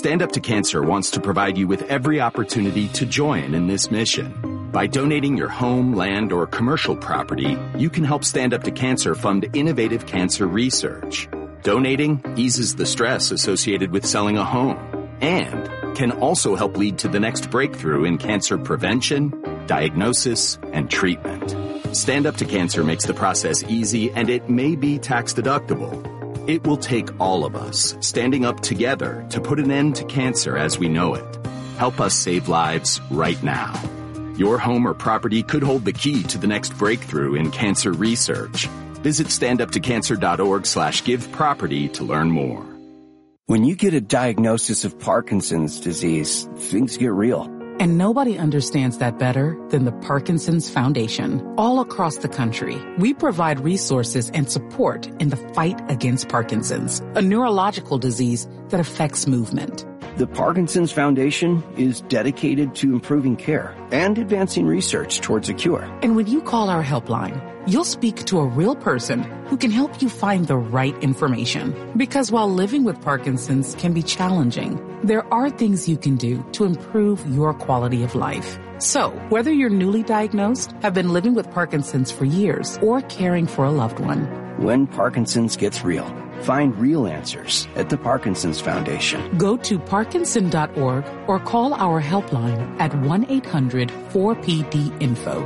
Stand Up to Cancer wants to provide you with every opportunity to join in this mission. By donating your home, land, or commercial property, you can help Stand Up to Cancer fund innovative cancer research. Donating eases the stress associated with selling a home and can also help lead to the next breakthrough in cancer prevention, diagnosis, and treatment. Stand Up to Cancer makes the process easy, and it may be tax deductible. It will take all of us standing up together to put an end to cancer as we know it. Help us save lives right now. Your home or property could hold the key to the next breakthrough in cancer research. Visit standuptocancer.org/giveproperty to learn more. When you get a diagnosis of Parkinson's disease, things get real. And nobody understands that better than the Parkinson's Foundation. All across the country, we provide resources and support in the fight against Parkinson's, a neurological disease that affects movement. The Parkinson's Foundation is dedicated to improving care and advancing research towards a cure. And when you call our helpline, you'll speak to a real person who can help you find the right information. Because while living with Parkinson's can be challenging, there are things you can do to improve your quality of life. So, whether you're newly diagnosed, have been living with Parkinson's for years, or caring for a loved one, when Parkinson's gets real, find real answers at the Parkinson's Foundation. Go to parkinson.org or call our helpline at 1-800-4PD-INFO,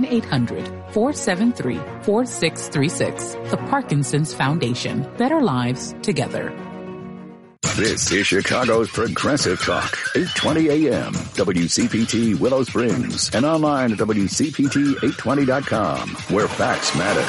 1-800-473-4636. The Parkinson's Foundation. Better lives together. This is Chicago's Progressive Talk, 820 AM, WCPT Willow Springs, and online at WCPT820.com, where facts matter.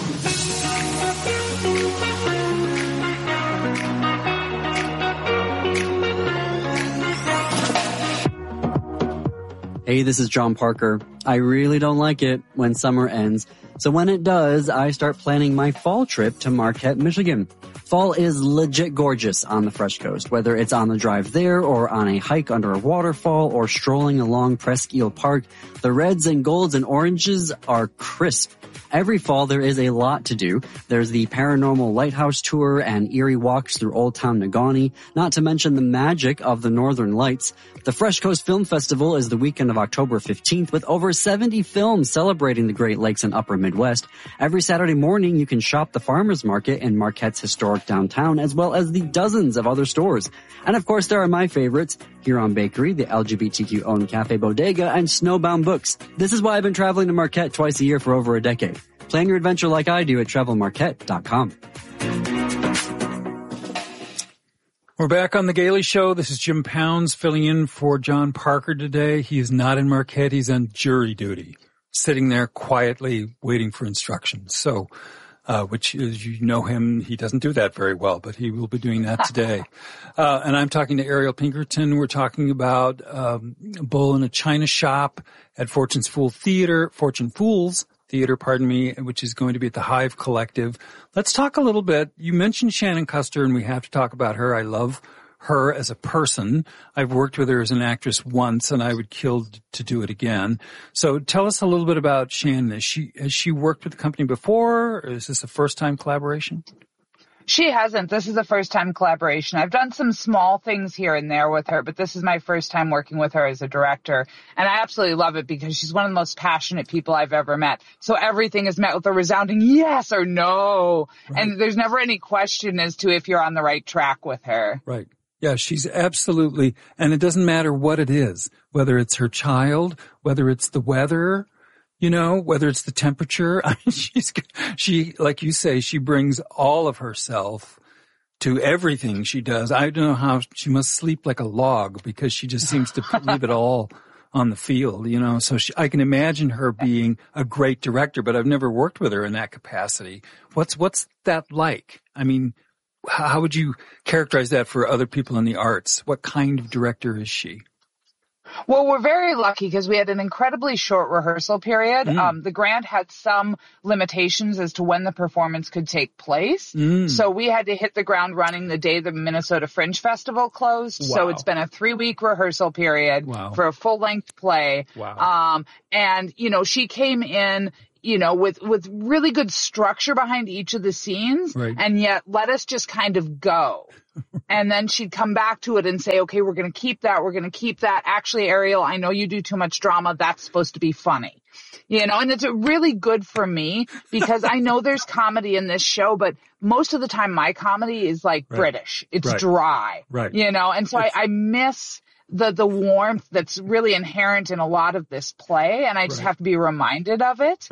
Hey, this is John Parker. I really don't like it when summer ends. So when it does, I start planning my fall trip to Marquette, Michigan. Fall is legit gorgeous on the Fresh Coast, whether it's on the drive there or on a hike under a waterfall or strolling along Presque Isle Park. The reds and golds and oranges are crisp. Every fall there is a lot to do. There's the paranormal lighthouse tour and eerie walks through Old Town Negaunee, not to mention the magic of the Northern Lights. The Fresh Coast Film Festival is the weekend of October 15th with over 70 films celebrating the Great Lakes and Upper Midwest. Every Saturday morning you can shop the farmers market in Marquette's historic downtown, as well as the dozens of other stores. And of course there are my favorites, Huron Bakery, the LGBTQ-owned Cafe Bodega, and Snowbound Books. This is why I've been traveling to Marquette twice a year for over a decade. Plan your adventure like I do at travelmarquette.com. We're back on The Gailey Show. This is Jim Pounds filling in for John Parker today. He is not in Marquette. He's on jury duty, sitting there quietly waiting for instructions. So, which is, you know him, he doesn't do that very well, but he will be doing that today. And I'm talking to Ariel Pinkerton. We're talking about a bull in a china shop at Fortune Fools Theater, which is going to be at the Hive Collective. Let's talk a little bit. You mentioned Shannon Custer, and we have to talk about her. I love her as a person. I've worked with her as an actress once, and I would kill to do it again. So tell us a little bit about Shannon. Has she worked with the company before, or is this a first-time collaboration? She hasn't. This is a first-time collaboration. I've done some small things here and there with her, but this is my first time working with her as a director. And I absolutely love it because she's one of the most passionate people I've ever met. So everything is met with a resounding yes or no. Right. And there's never any question as to if you're on the right track with her. Right. Yeah, she's absolutely, and it doesn't matter what it is, whether it's her child, whether it's the weather, you know, whether it's the temperature. I mean, she, like you say, she brings all of herself to everything she does. I don't know how she must sleep like a log because she just seems to leave it all on the field, you know. So I can imagine her being a great director, but I've never worked with her in that capacity. What's that like? I mean, how would you characterize that for other people in the arts? What kind of director is she? Well, we're very lucky because we had an incredibly short rehearsal period. The grant had some limitations as to when the performance could take place. So we had to hit the ground running the day the Minnesota Fringe Festival closed. Wow. So it's been a 3-week rehearsal period for a full-length play. Wow. And, you know, she came in, you know, with really good structure behind each of the scenes, and yet let us just kind of go. And then she'd come back to it and say, okay, we're going to keep that. We're going to keep that. Actually, Ariel, I know you do too much drama. That's supposed to be funny. And it's really good for me because I know there's comedy in this show, but most of the time my comedy is like British. It's dry, and so I miss the warmth that's really inherent in a lot of this play, and I just have to be reminded of it.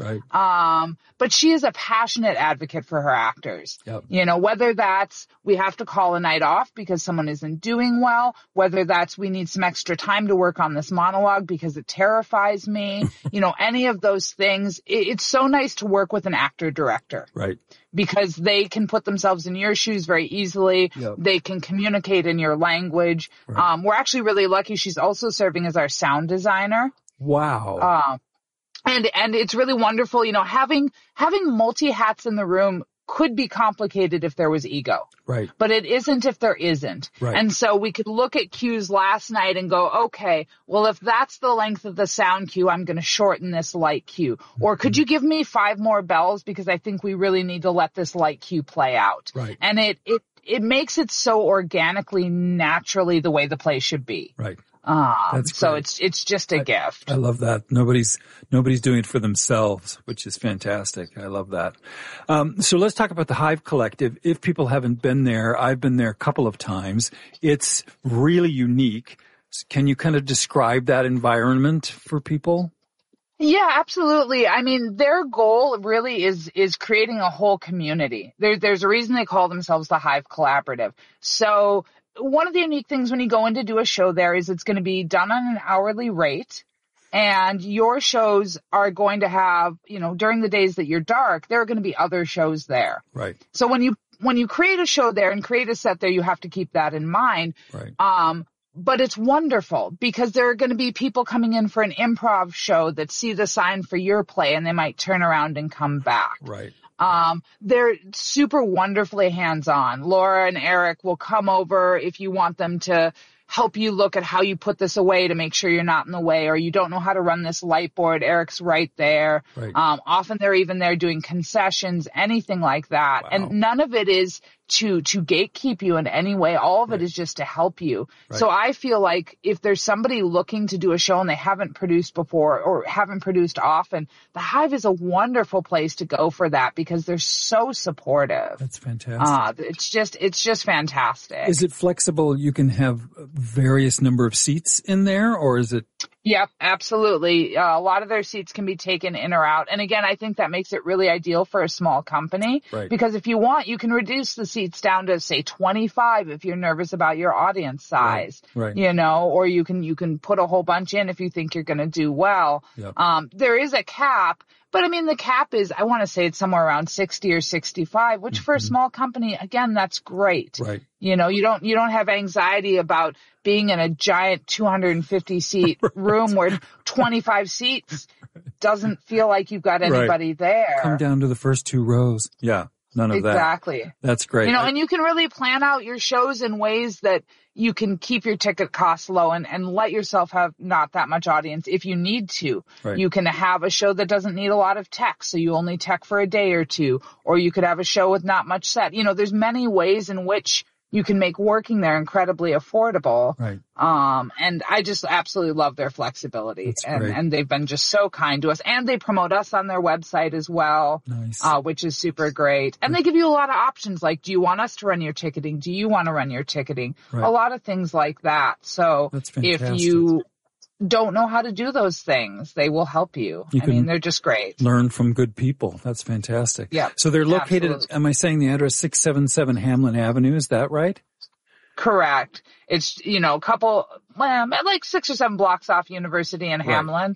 But she is a passionate advocate for her actors. Whether that's we have to call a night off because someone isn't doing well, whether that's we need some extra time to work on this monologue because it terrifies me, any of those things. It's so nice to work with an actor-director. Because they can put themselves in your shoes very easily. They can communicate in your language. We're actually really lucky. She's also serving as our sound designer. Wow. And it's really wonderful. Having multi hats in the room could be complicated if there was ego. But it isn't if there isn't. And so we could look at cues last night and go, okay, well, if that's the length of the sound cue, I'm going to shorten this light cue. Or could you give me 5 more bells because I think we really need to let this light cue play out. And it makes it so organically, naturally the way the play should be. So it's just a gift. I love that. Nobody's doing it for themselves, which is fantastic. I love that. So let's talk about the Hive Collective. If people haven't been there, I've been there a couple of times. It's really unique. Can you kind of describe that environment for people? Yeah, absolutely. I mean, their goal really is creating a whole community. There's a reason they call themselves the Hive Collaborative. So one of the unique things when you go in to do a show there is it's going to be done on an hourly rate, and your shows are going to have, during the days that you're dark, there are going to be other shows there. So when you create a show there and create a set there, you have to keep that in mind. But it's wonderful because there are going to be people coming in for an improv show that see the sign for your play and they might turn around and come back. They're super wonderfully hands-on. Laura and Eric will come over if you want them to help you look at how you put this away to make sure you're not in the way, or you don't know how to run this light board. Eric's right there. Often they're even there doing concessions, anything like that. And none of it is to gatekeep you in any way. All of it is just to help you. So I feel like if there's somebody looking to do a show and they haven't produced before or haven't produced often, the Hive is a wonderful place to go for that because they're so supportive. That's fantastic. It's just fantastic. Is it flexible? You can have various number of seats in there, or is it? Yep, absolutely. A lot of their seats can be taken in or out. And again, I think that makes it really ideal for a small company because if you want, you can reduce the seats down to say 25 if you're nervous about your audience size, or you can put a whole bunch in if you think you're going to do well. There is a cap, but I mean, the cap is, I want to say it's somewhere around 60 or 65, which for a small company, again, that's great. You don't have anxiety about being in a giant 250 seat room where 25 seats doesn't feel like you've got anybody there. Come down to the first 2 rows. None of that. Exactly. That's great. And you can really plan out your shows in ways that you can keep your ticket costs low and let yourself have not that much audience if you need to. You can have a show that doesn't need a lot of tech, so you only tech for a day or two, or you could have a show with not much set. There's many ways in which you can make working there incredibly affordable. And I just absolutely love their flexibility. And they've been just so kind to us. And they promote us on their website as well, which is super great. And they give you a lot of options like, do you want us to run your ticketing? Do you want to run your ticketing? A lot of things like that. So if you don't know how to do those things, they will help you. They're just great. Learn from good people. That's fantastic. So they're located, am I saying the address 677 Hamlin Avenue? Is that right? Correct. It's, a couple, like 6 or 7 blocks off University and Hamlin.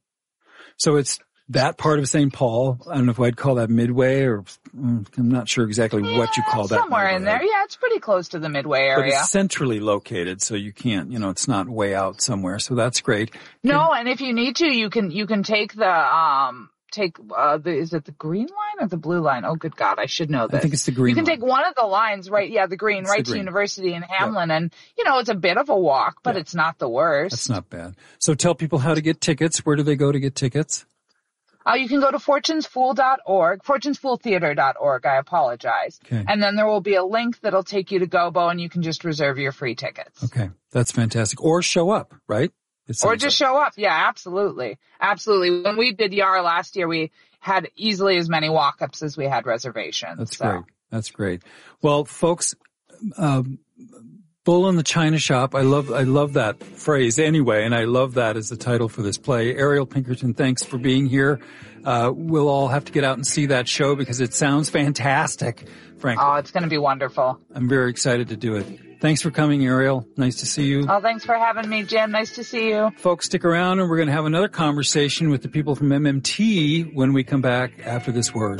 So it's that part of St. Paul. I don't know if I'd call that Midway, or I'm not sure exactly what you call that. Somewhere in there. Yeah, it's pretty close to the Midway area. But it's centrally located, so you can't, it's not way out somewhere. So that's great. And if you need to, you can take is it the green line or the blue line? Oh, good God, I should know this. I think it's the green line. You can take one of the lines, the green, to University in Hamlin. And, it's a bit of a walk, but it's not the worst. That's not bad. So tell people how to get tickets. Where do they go to get tickets? You can go to fortunesfool.org, I apologize. Okay. And then there will be a link that'll take you to Gobo, and you can just reserve your free tickets. Okay. That's fantastic. Or show up, right? Or just show up. Yeah, absolutely. Absolutely. When we did Yara last year, we had easily as many walk-ups as we had reservations. That's great. That's great. Well, folks, Bull in the China Shop. I love that phrase anyway, and I love that as the title for this play. Ariel Pinkerton, thanks for being here. We'll all have to get out and see that show because it sounds fantastic, frankly. Oh, it's going to be wonderful. I'm very excited to do it. Thanks for coming, Ariel. Nice to see you. Oh, thanks for having me, Jim. Nice to see you. Folks, stick around and we're going to have another conversation with the people from MMT when we come back after this word.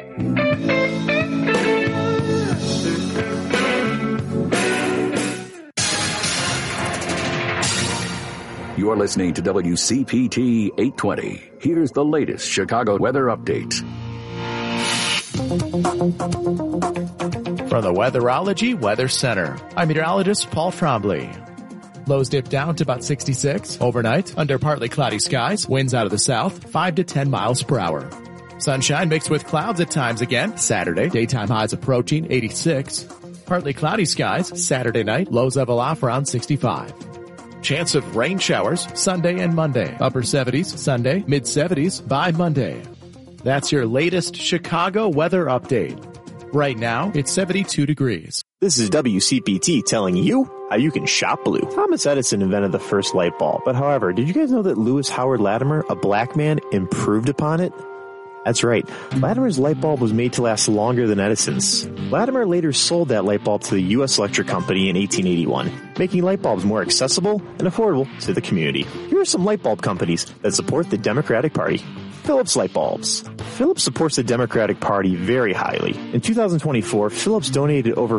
You're listening to WCPT 820. Here's the latest Chicago weather update. From the Weatherology Weather Center, I'm meteorologist Paul Trombley. Lows dip down to about 66. Overnight, under partly cloudy skies, winds out of the south, 5 to 10 miles per hour. Sunshine mixed with clouds at times again. Saturday, daytime highs approaching 86. Partly cloudy skies, Saturday night, lows level off around 65. Chance of rain showers Sunday and Monday. Upper 70s Sunday, mid 70s by Monday. That's your latest Chicago weather update. Right now, it's 72 degrees. This is WCPT telling you how you can shop blue. Thomas Edison invented the first light bulb, but however, did you guys know that Lewis Howard Latimer, a black man, improved upon it? That's right. Latimer's light bulb was made to last longer than Edison's. Latimer later sold that light bulb to the U.S. Electric Company in 1881, making light bulbs more accessible and affordable to the community. Here are some light bulb companies that support the Democratic Party. Philips Light Bulbs. Philips supports the Democratic Party very highly. In 2024, Philips donated over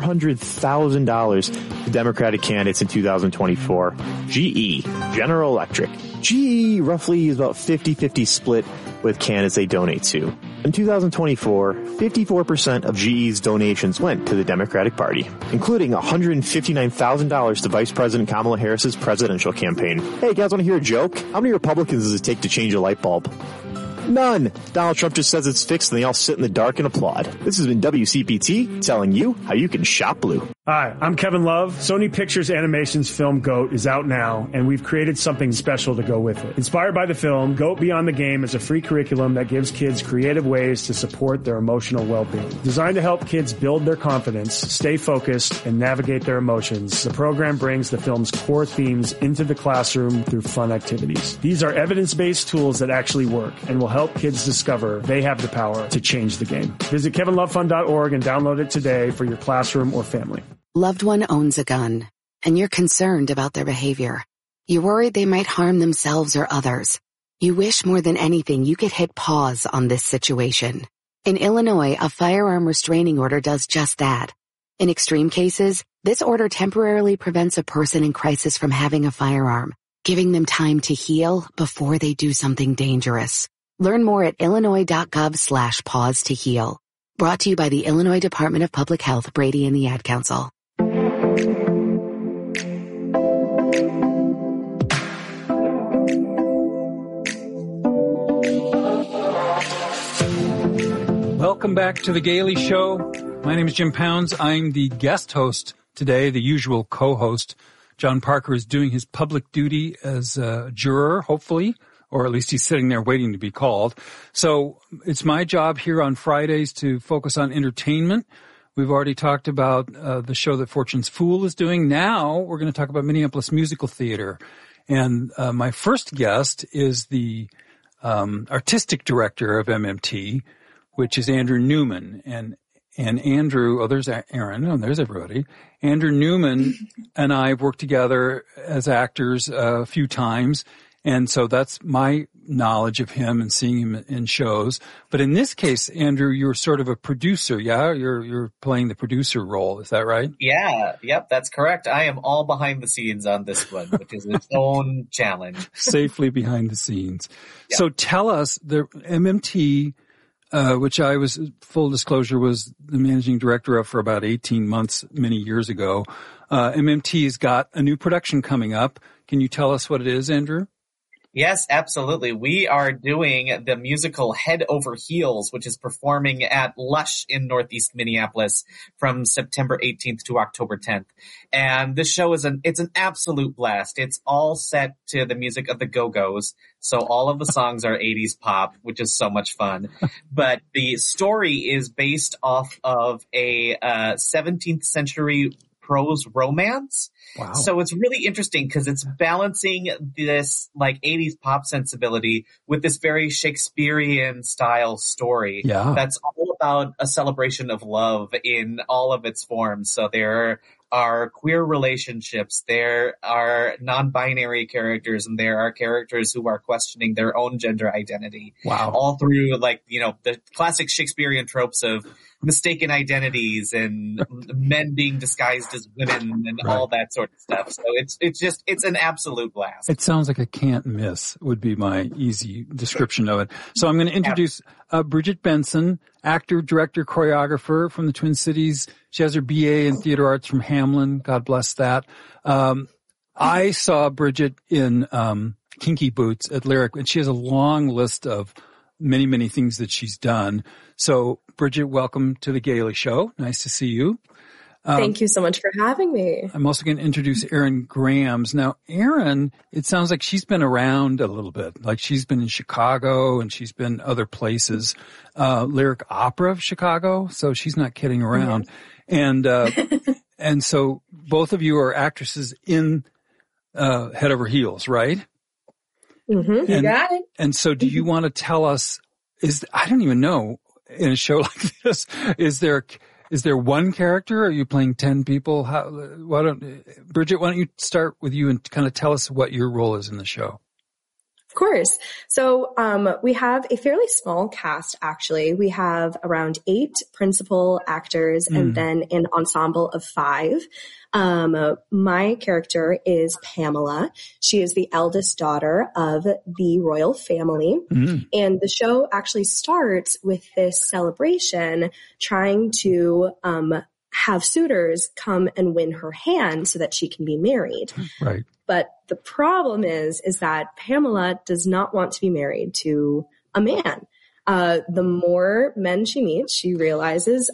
$400,000 to Democratic candidates in 2024. GE, General Electric. GE roughly is about 50-50 split with candidates they donate to. In 2024, 54% of GE's donations went to the Democratic Party, including $159,000 to Vice President Kamala Harris's presidential campaign. Hey, guys, want to hear a joke? How many Republicans does it take to change a light bulb? None. Donald Trump just says it's fixed and they all sit in the dark and applaud. This has been WCPT telling you how you can shop blue. Hi, I'm Kevin Love. Sony Pictures Animation's film GOAT is out now, and we've created something special to go with it. Inspired by the film, GOAT Beyond the Game is a free curriculum that gives kids creative ways to support their emotional well-being. Designed to help kids build their confidence, stay focused, and navigate their emotions, the program brings the film's core themes into the classroom through fun activities. These are evidence-based tools that actually work and will help kids discover they have the power to change the game. Visit kevinlovefund.org and download it today for your classroom or family. Loved one owns a gun, and you're concerned about their behavior. You're worried they might harm themselves or others. You wish more than anything you could hit pause on this situation. In Illinois, a firearm restraining order does just that. In extreme cases, this order temporarily prevents a person in crisis from having a firearm, giving them time to heal before they do something dangerous. Learn more at illinois.gov/pause to heal. Brought to you by the Illinois Department of Public Health, Brady and the Ad Council. Welcome back to The Gaily Show. My name is Jim Pounds. I'm the guest host today, the usual co-host. John Parker is doing his public duty as a juror, hopefully, or at least he's sitting there waiting to be called. So it's my job here on Fridays to focus on entertainment. We've already talked about the show that Fortune's Fool is doing. Now we're going to talk about Minneapolis Musical Theater. And my first guest is the artistic director of MMT, which is Andrew Newman. And Andrew, oh, there's Aaron, oh, there's everybody. Andrew Newman and I have worked together as actors a few times. And so that's my knowledge of him and seeing him in shows. But in this case, Andrew, you're sort of a producer, yeah? You're playing the producer role, is that right? Yeah, yep, that's correct. I am all behind the scenes on this one, which is its own challenge. Safely behind the scenes. Yep. So tell us, the MMT, which I was, full disclosure, was the managing director of for about 18 months, many years ago. MMT's got a new production coming up. Can you tell us what it is, Andrew? Yes, absolutely. We are doing the musical Head Over Heels, which is performing at Lush in Northeast Minneapolis from September 18th to October 10th. And this show is it's an absolute blast. It's all set to the music of the Go-Go's. So all of the songs are 80s pop, which is so much fun. But the story is based off of a 17th century prose romance. Wow. So it's really interesting because it's balancing this like 80s pop sensibility with this very Shakespearean style story. Yeah. That's all about a celebration of love in all of its forms. So there are queer relationships, there are non-binary characters, and there are characters who are questioning their own gender identity. Wow. All through like, you know, the classic Shakespearean tropes of mistaken identities and men being disguised as women and all that sort of stuff. So it's an absolute blast. It sounds like a can't miss would be my easy description of it. So I'm going to introduce Bridget Benson, actor, director, choreographer from the Twin Cities. She has her BA in theater arts from Hamlin. God bless that. I saw Bridget in Kinky Boots at Lyric, and she has a long list of many, many things that she's done. So, Bridget, welcome to the Gailey Show. Nice to see you. Thank you so much for having me. I'm also going to introduce Erin Grams. Now, Erin, it sounds like she's been around a little bit. Like she's been in Chicago and she's been other places. Lyric Opera of Chicago. So she's not kidding around. Mm-hmm. And so both of you are actresses in Head Over Heels, right? Mm-hmm. You got it. And so do you want to tell us, I don't even know, in a show like this, is there one character? Or are you playing 10 people? Bridget, why don't you start with you and kind of tell us what your role is in the show? Of course. So, we have a fairly small cast, actually. We have around 8 principal actors and then an ensemble of 5. My character is Pamela. She is the eldest daughter of the royal family. And the show actually starts with this celebration trying to, have suitors come and win her hand so that she can be married. Right. But the problem is that Pamela does not want to be married to a man. The more men she meets, she realizes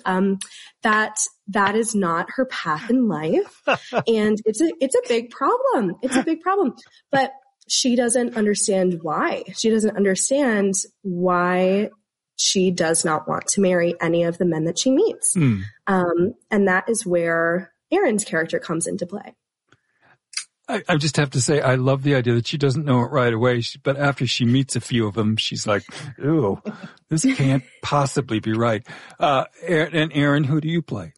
that is not her path in life, and it's a big problem. It's a big problem, but she doesn't understand why. She doesn't understand why she does not want to marry any of the men that she meets, and that is where Erin's character comes into play. I just have to say, I love the idea that she doesn't know it right away, but after she meets a few of them, she's like, "Ew, this can't possibly be right." And Erin, who do you play?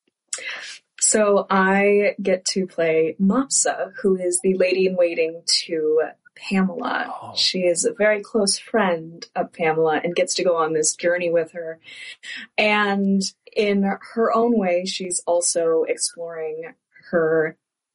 So I get to play Mopsa, who is the lady in waiting to Pamela. Oh. She is a very close friend of Pamela and gets to go on this journey with her. And in her own way, she's also exploring her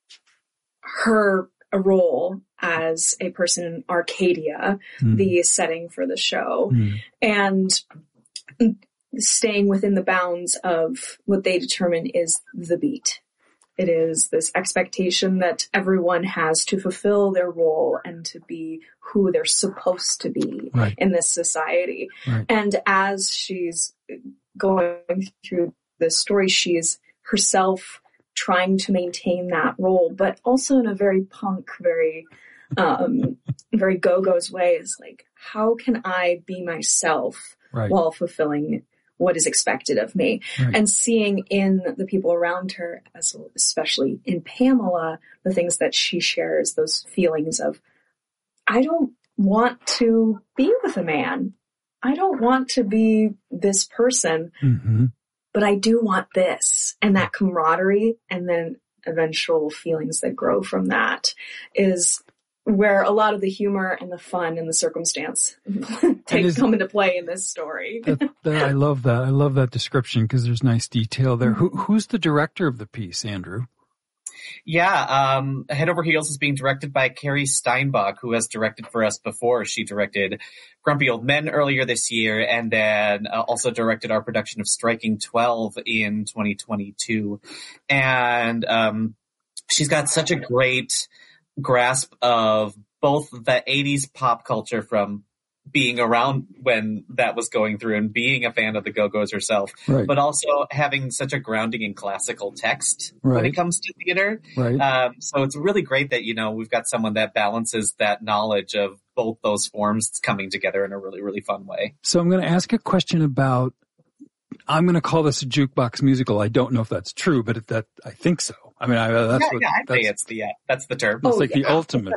role as a person in Arcadia, the setting for the show, and staying within the bounds of what they determine is the beat. It is this expectation that everyone has to fulfill their role and to be who they're supposed to be in this society. Right. And as she's going through this story, she is herself trying to maintain that role, but also in a very punk, very Go-Go's way, is like, how can I be myself while fulfilling what is expected of me? And seeing in the people around her, especially in Pamela, the things that she shares, those feelings of, I don't want to be with a man. I don't want to be this person. But I do want this, and that camaraderie and then eventual feelings that grow from that is where a lot of the humor and the fun and the circumstance come into play in this story. I love that. I love that description because there's nice detail there. Who's the director of the piece, Andrew? Yeah, Head Over Heels is being directed by Carrie Steinbach, who has directed for us before. She directed Grumpy Old Men earlier this year, and then also directed our production of Striking 12 in 2022. And she's got such a great grasp of both the 80s pop culture from being around when that was going through and being a fan of the Go-Go's herself, right. but also having such a grounding in classical text right. when it comes to theater. Right. So it's really great that, we've got someone that balances that knowledge of both those forms coming together in a really, really fun way. So I'm going to ask a question about, I'm going to call this a jukebox musical. I don't know if that's true, but I think so. I mean, I'd say that's the term. It's the ultimate,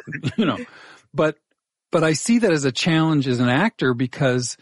But I see that as a challenge as an actor because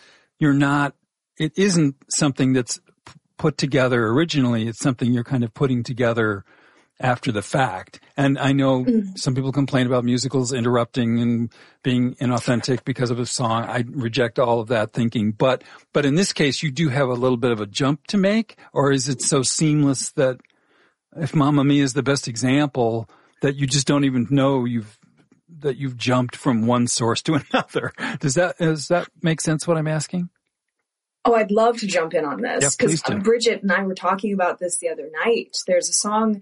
it isn't something that's put together originally. It's something you're kind of putting together after the fact. And I know some people complain about musicals interrupting and being inauthentic because of a song. I reject all of that thinking. But in this case, you do have a little bit of a jump to make, or is it so seamless that if Mamma Mia is the best example that you just don't even know you've jumped from one source to another? Does that make sense what I'm asking? Oh, I'd love to jump in on this because Bridget and I were talking about this the other night. There's a song,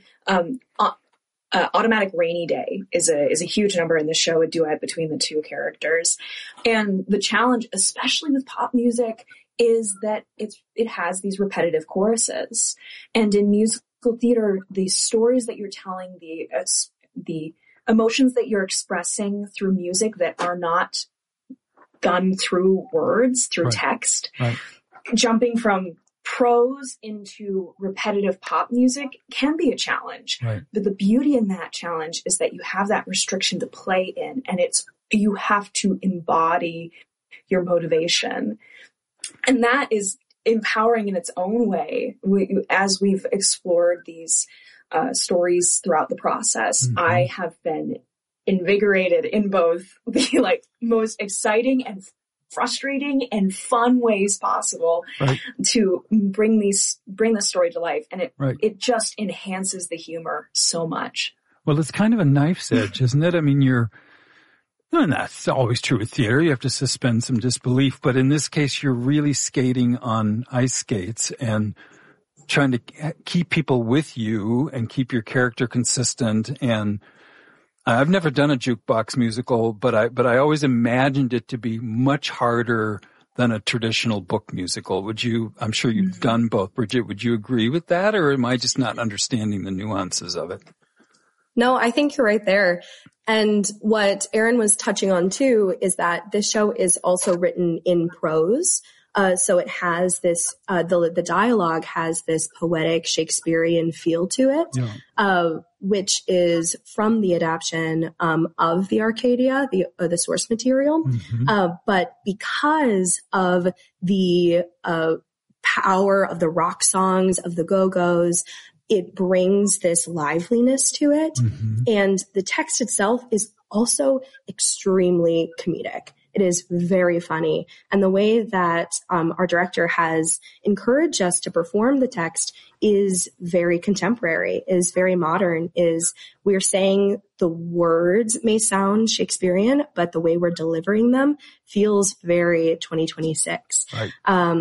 Automatic Rainy Day is a huge number in the show, a duet between the two characters. And the challenge, especially with pop music, is that it has these repetitive choruses. And in musical theater, the stories that you're telling, the emotions that you're expressing through music that are not done through words, through text, jumping from prose into repetitive pop music can be a challenge. Right. But the beauty in that challenge is that you have that restriction to play in, and you have to embody your motivation. And that is empowering in its own way. As we've explored these stories throughout the process, I have been invigorated in both the most exciting and frustrating and fun ways possible to bring the story to life. And it just enhances the humor so much. Well, it's kind of a knife's edge, isn't it? I mean, and that's always true with theater. You have to suspend some disbelief, but in this case, you're really skating on ice skates and trying to keep people with you and keep your character consistent. And I've never done a jukebox musical, but I always imagined it to be much harder than a traditional book musical. I'm sure you've done both. Bridget, would you agree with that, or am I just not understanding the nuances of it? No, I think you're right there. And what Aaron was touching on too is that this show is also written in prose. So it has this, the dialogue has this poetic Shakespearean feel to it, which is from the adaptation, of the Arcadia, the source material. But because of the, power of the rock songs of the Go-Go's, it brings this liveliness to it. And the text itself is also extremely comedic. It is very funny. And the way that our director has encouraged us to perform the text is very contemporary, is very modern, we're saying the words may sound Shakespearean, but the way we're delivering them feels very 2026. Right.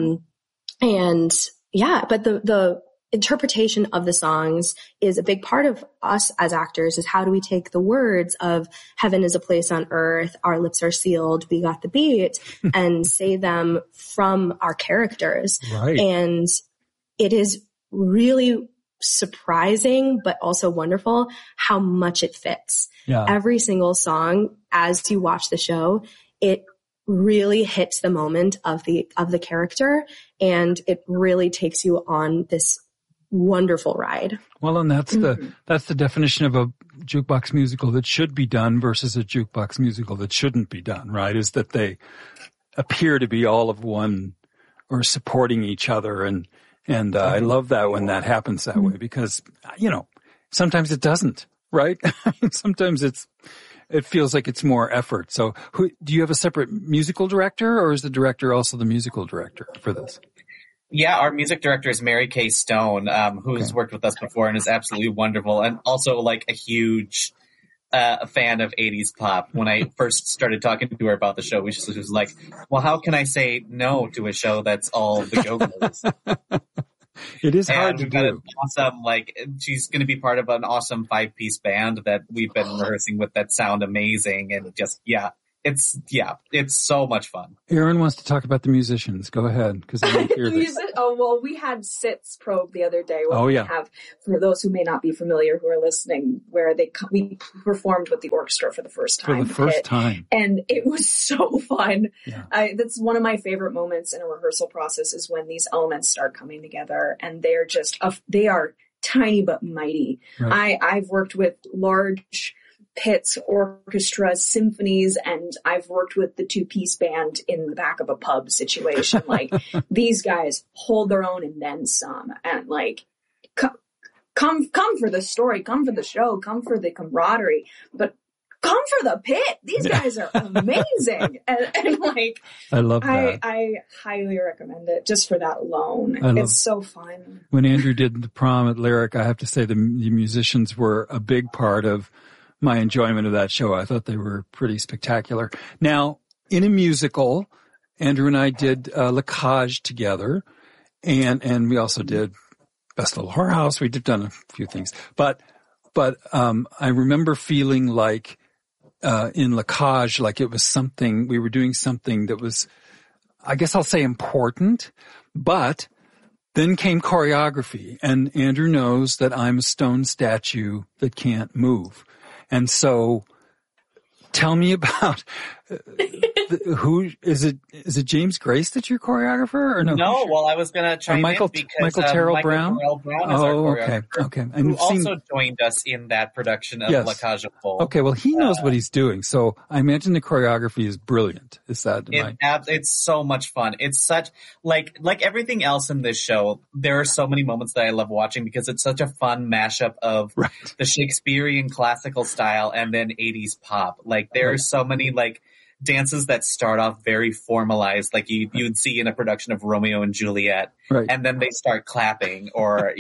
But the interpretation of the songs is a big part of us as actors, is how do we take the words of heaven is a place on earth, our lips are sealed, we got the beat, and say them from our characters. Right. And it is really surprising, but also wonderful how much it fits. Yeah. Every single song, as you watch the show, it really hits the moment of the character, and it really takes you on this wonderful ride. Well, and that's the definition of a jukebox musical that should be done versus a jukebox musical that shouldn't be done, right? Is that they appear to be all of one or supporting each other. And I love that when that happens that way, because, sometimes it doesn't, right? Sometimes it feels like it's more effort. So do you have a separate musical director, or is the director also the musical director for this? Yeah, our music director is Mary Kay Stone, who's worked with us before and is absolutely wonderful, and also a huge fan of 80s pop. When I first started talking to her about the show, she was like, well, how can I say no to a show that's all the Go-Go's? It is hard to we've got do. an awesome, she's going to be part of an awesome 5-piece band that we've been rehearsing with that sound amazing. And just, it's so much fun. Erin wants to talk about the musicians. Go ahead, because I didn't hear this. We had SITS probe the other day. We have, for those who may not be familiar who are listening, where we performed with the orchestra for the first time. And it was so fun. Yeah. That's one of my favorite moments in a rehearsal process is when these elements start coming together, and they're just, they are tiny but mighty. Right. I've worked with large pits, orchestras, symphonies, and I've worked with the 2-piece band in the back of a pub situation. These guys hold their own and then some, and come for the story, come for the show, come for the camaraderie, but come for the pit. These guys are amazing. and I love that. I highly recommend it just for that alone. It's so fun. When Andrew did the prom at Lyric, I have to say the musicians were a big part of my enjoyment of that show. I thought they were pretty spectacular. Now, in a musical, Andrew and I did La Cage together, and we also did Best Little Whorehouse. We did done a few things, but I remember feeling like in La Cage, like it was something we were doing something that was, I guess I'll say, important, but then came choreography, and Andrew knows that I'm a stone statue that can't move. And so tell me about who is it? Is it James Grace that's your choreographer or no? No, well, I was going to chime in because Michael Terrell Brown. Terrell Brown is our choreographer, okay. And who also joined us in that production of La Cage aux Folles. Okay, well, he knows what he's doing, so I imagine the choreography is brilliant. Is that it's so much fun. It's such like everything else in this show. There are so many moments that I love watching because it's such a fun mashup of the Shakespearean classical style and then 80s pop. There are so many dances that start off very formalized, like you'd see in a production of Romeo and Juliet, and then they start clapping or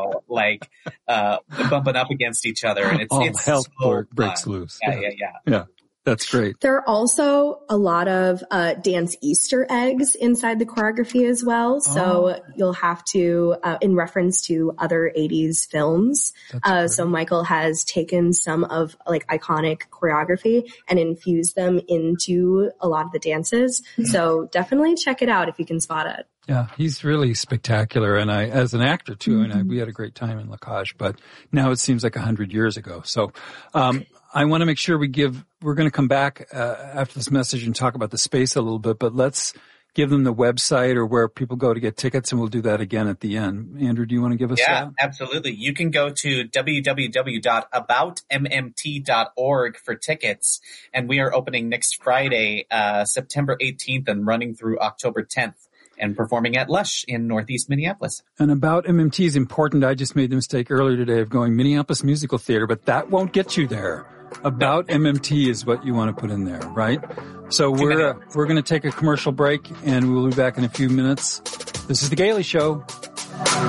bumping up against each other, and it's hell so breaks loose. Yeah. That's great. There are also a lot of dance Easter eggs inside the choreography as well. So you'll have to, in reference to other 80s films. So Michael has taken some of iconic choreography and infused them into a lot of the dances. So definitely check it out if you can spot it. Yeah, he's really spectacular, and I, as an actor too, and we had a great time in La Cage, but now it seems like 100 years ago. So, I want to make sure we're going to come back, after this message and talk about the space a little bit, but let's give them the website or where people go to get tickets, and we'll do that again at the end. Andrew, do you want to give us that? Yeah, absolutely. You can go to www.aboutmmt.org for tickets, and we are opening next Friday, September 18th and running through October 10th. And performing at Lush in Northeast Minneapolis. And About MMT is important. I just made the mistake earlier today of going Minneapolis Musical Theater, but that won't get you there. About MMT is what you want to put in there, right? So we're going to take a commercial break, and we'll be back in a few minutes. This is The Gailey Show.